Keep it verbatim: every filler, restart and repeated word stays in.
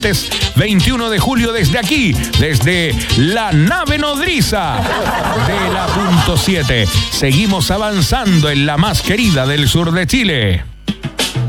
veintiuno de julio desde aquí, desde la nave nodriza de la punto siete. Seguimos avanzando en la más querida del sur de Chile.